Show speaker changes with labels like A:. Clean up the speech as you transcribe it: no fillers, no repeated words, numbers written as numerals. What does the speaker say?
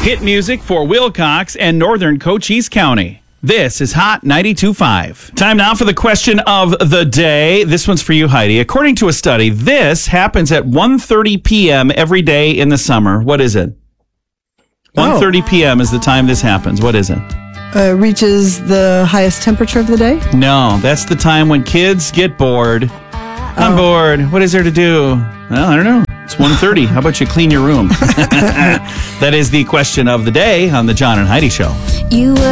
A: Hit music for Wilcox and northern Cochise County. This is Hot 92.5. Time now for the question of the day. This one's for you, Heidi. According to a study, this happens at 1:30 p.m. every day in the summer. What is it? 1:30 p.m. is the time this happens. What is it?
B: Reaches the highest temperature of the day?
A: No, that's the time when kids get bored. I'm bored. What is there to do? Well, I don't know. It's 1:30. How about you clean your room? That is the question of the day on the John and Heidi Show.